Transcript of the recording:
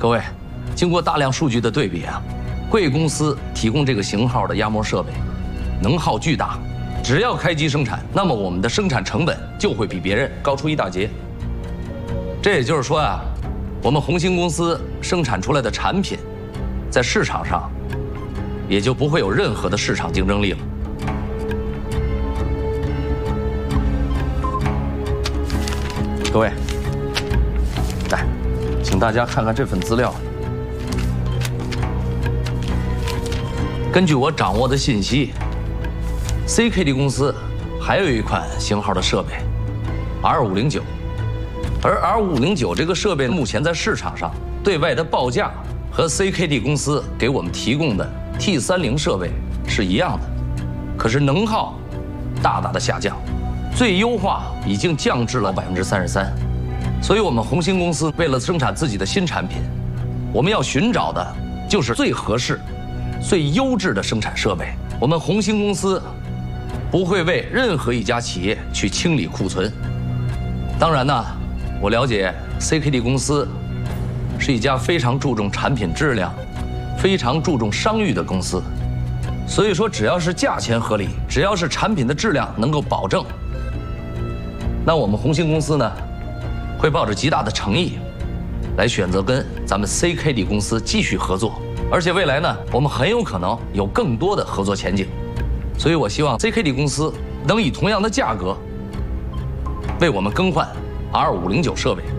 各位，经过大量数据的对比啊，贵公司提供这个型号的压模设备，能耗巨大，只要开机生产，那么我们的生产成本就会比别人高出一大截。这也就是说啊，我们红星公司生产出来的产品，在市场上也就不会有任何的市场竞争力了。各位，来，请大家看看这份资料。根据我掌握的信息 ，CKD 公司还有一款型号的设备 R509，而 R509这个设备目前在市场上对外的报价和 CKD 公司给我们提供的 T30设备是一样的，可是能耗大大的下降，最优化已经降至了33%。所以我们红星公司为了生产自己的新产品，我们要寻找的就是最合适、最优质的生产设备。我们红星公司不会为任何一家企业去清理库存。当然呢，我了解 CKD 公司是一家非常注重产品质量、非常注重商誉的公司，所以说只要是价钱合理，只要是产品的质量能够保证，那我们红星公司呢，会抱着极大的诚意来选择跟咱们 CKD 公司继续合作，而且未来呢，我们很有可能有更多的合作前景。所以我希望 CKD 公司能以同样的价格为我们更换 R509设备。